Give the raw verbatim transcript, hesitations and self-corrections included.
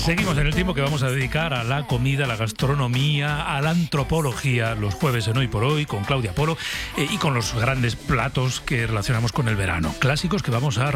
Seguimos en el tiempo que vamos a dedicar a la comida, a la gastronomía, a la antropología, los jueves en Hoy por Hoy, con Claudia Polo, eh, y con los grandes platos que relacionamos con el verano. Clásicos que vamos a